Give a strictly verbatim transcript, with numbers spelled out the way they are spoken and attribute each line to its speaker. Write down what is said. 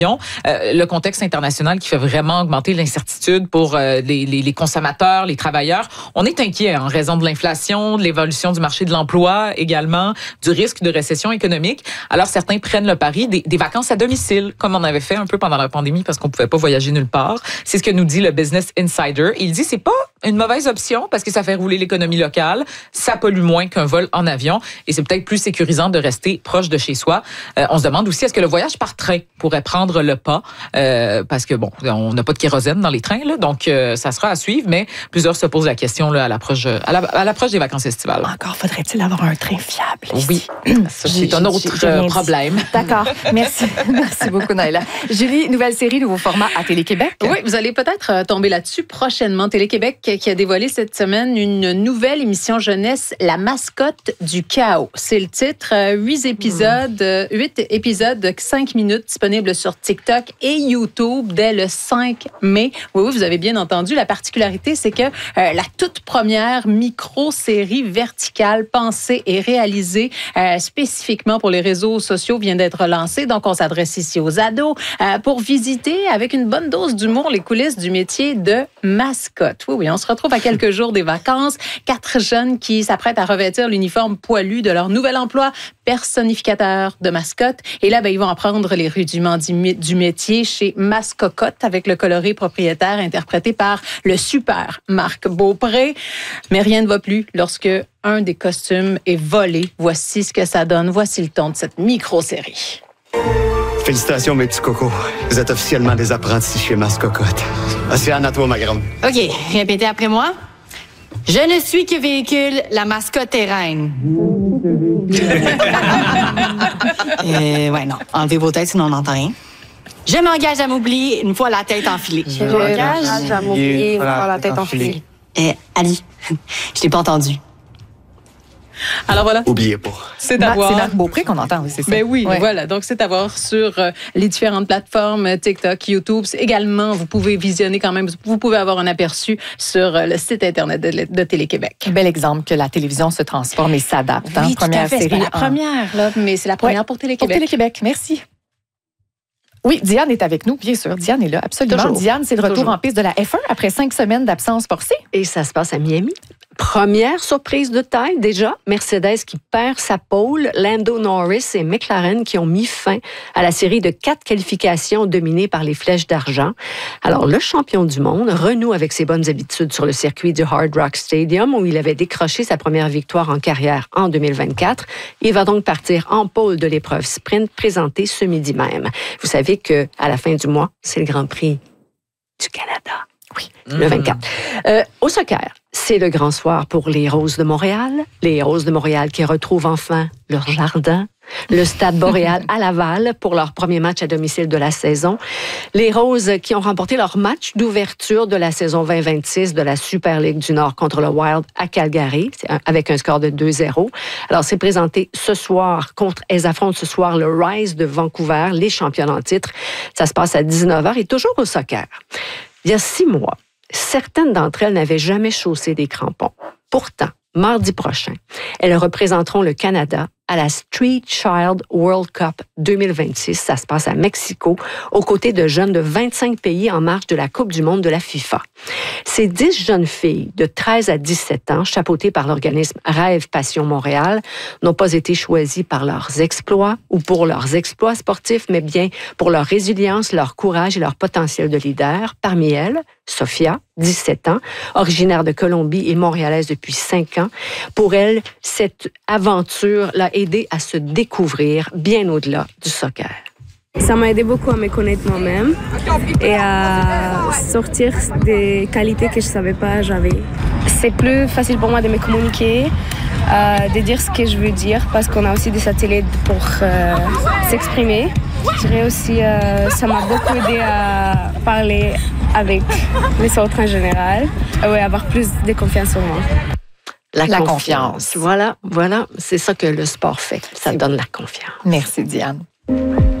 Speaker 1: Euh, le contexte international qui fait vraiment augmenter l'incertitude pour euh, les, les, les consommateurs, les travailleurs. On est inquiet en raison de l'inflation, de l'évolution du marché de l'emploi également, du risque de récession économique. Alors, certains prennent le pari des, des vacances à domicile, comme on avait fait un peu pendant la pandémie parce qu'on pouvait pas voyager nulle part. C'est ce que nous dit le Business Insider. Il dit c'est pas une mauvaise option parce que ça fait rouler l'économie locale, ça pollue moins qu'un vol en avion et c'est peut-être plus sécurisant de rester proche de chez soi. Euh, on se demande aussi est-ce que le voyage par train pourrait prendre le pas, euh, parce que bon, on n'a pas de kérosène dans les trains, là, donc euh, ça sera à suivre, mais plusieurs se posent la question là, à l'approche à, la, à l'approche des vacances estivales.
Speaker 2: Encore faudrait-il avoir un train fiable ici.
Speaker 1: Oui, ça, c'est un autre euh, problème.
Speaker 2: D'accord, merci. Merci beaucoup, Naila. Julie, nouvelle série, nouveau format à Télé-Québec.
Speaker 3: Oui, vous allez peut-être tomber là-dessus prochainement. Télé-Québec qui a dévoilé cette semaine une nouvelle émission jeunesse, La mascotte du chaos. C'est le titre, huit épisodes, huit épisodes de cinq minutes disponibles sur TikTok et YouTube dès le cinq mai. Oui, oui, vous avez bien entendu. La particularité, c'est que euh, la toute première micro-série verticale pensée et réalisée euh, spécifiquement pour les réseaux sociaux vient d'être lancée. Donc, on s'adresse ici aux ados euh, pour visiter avec une bonne dose d'humour les coulisses du métier de mascotte. Oui, oui, on se retrouve à quelques jours des vacances. Quatre jeunes qui s'apprêtent à revêtir l'uniforme poilu de leur nouvel emploi, personnificateur de mascotte. Et là, ben, ils vont apprendre les rudiments du, du métier chez Mascocotte avec le coloré propriétaire interprété par le super Marc Beaupré. Mais rien ne va plus lorsque un des costumes est volé. Voici ce que ça donne. Voici le ton de cette micro-série.
Speaker 4: Félicitations, mes petits cocos. Vous êtes officiellement des apprentis chez Mascocotte. Océane, à toi, ma grande.
Speaker 5: OK, répétez après moi. Je ne suis que véhicule, la mascotte est reine. euh, ouais, non. Enlevez vos têtes, sinon on n'entend rien. Je m'engage à m'oublier une fois la tête enfilée.
Speaker 2: Je m'engage à m'oublier une fois la tête enfilée.
Speaker 5: Euh, Ali, je t'ai pas entendu.
Speaker 3: Alors voilà.
Speaker 4: Oubliez pas.
Speaker 3: C'est à voir.
Speaker 2: C'est Marc Beaupré qu'on entend, c'est ça?
Speaker 3: Mais oui,
Speaker 2: ouais.
Speaker 3: Voilà. Donc, c'est à voir sur euh, les différentes plateformes, TikTok, YouTube. Également, vous pouvez visionner quand même, vous pouvez avoir un aperçu sur euh, le site Internet de, de Télé-Québec.
Speaker 2: Bel exemple que la télévision se transforme et s'adapte.
Speaker 3: Oui,
Speaker 2: hein?
Speaker 3: tout
Speaker 2: Première
Speaker 3: à fait.
Speaker 2: série.
Speaker 3: C'est pas la
Speaker 2: en...
Speaker 3: première, là, mais c'est la première
Speaker 2: ouais,
Speaker 3: pour Télé-Québec.
Speaker 2: Pour Télé-Québec, merci. Oui, Diane est avec nous, bien sûr. Diane est là, absolument.
Speaker 6: Toujours.
Speaker 2: Diane, c'est le retour
Speaker 6: Toujours.
Speaker 2: en piste de la F un après cinq semaines d'absence forcée.
Speaker 6: Et ça se passe à Miami. Première surprise de taille déjà, Mercedes qui perd sa pole, Lando Norris et McLaren qui ont mis fin à la série de quatre qualifications dominées par les flèches d'argent. Alors, le champion du monde renoue avec ses bonnes habitudes sur le circuit du Hard Rock Stadium où il avait décroché sa première victoire en carrière en deux mille vingt-quatre. Il va donc partir en pole de l'épreuve sprint présentée ce midi même. Vous savez qu'à la fin du mois, c'est le Grand Prix du Canada. Oui, le vingt-quatre. Euh, au soccer, c'est le grand soir pour les Roses de Montréal. Les Roses de Montréal qui retrouvent enfin leur jardin. Le Stade Boréal à Laval pour leur premier match à domicile de la saison. Les Roses qui ont remporté leur match d'ouverture de la saison vingt vingt-six de la Super Ligue du Nord contre le Wild à Calgary avec un score de deux zéro. Alors, c'est présenté ce soir contre, elles affrontent ce soir le Rise de Vancouver, les champions en titre. Ça se passe à dix-neuf heures et toujours au soccer. Il y a six mois, certaines d'entre elles n'avaient jamais chaussé des crampons. Pourtant, mardi prochain, elles représenteront le Canada à la Street Child World Cup deux mille vingt-six. Ça se passe à Mexico, aux côtés de jeunes de vingt-cinq pays en marge de la Coupe du monde de la FIFA. Ces dix jeunes filles de treize à dix-sept ans, chapeautées par l'organisme Rêve Passion Montréal, n'ont pas été choisies par leurs exploits ou pour leurs exploits sportifs, mais bien pour leur résilience, leur courage et leur potentiel de leader. Parmi elles, Sophia, dix-sept ans, originaire de Colombie et montréalaise depuis cinq ans. Pour elle, cette aventure l'a aidé à se découvrir bien au-delà du soccer.
Speaker 7: Ça m'a aidé beaucoup à me connaître moi-même et à sortir des qualités que je ne savais pas j'avais. C'est plus facile pour moi de me communiquer, euh, de dire ce que je veux dire parce qu'on a aussi des satellites pour euh, s'exprimer. Je dirais aussi euh, ça m'a beaucoup aidé à parler avec les autres en général et ouais, avoir plus de confiance en moi.
Speaker 6: La,
Speaker 2: la
Speaker 6: confiance.
Speaker 2: confiance.
Speaker 6: Voilà, voilà, c'est ça que le sport fait. Ça donne la confiance.
Speaker 2: Merci, Diane.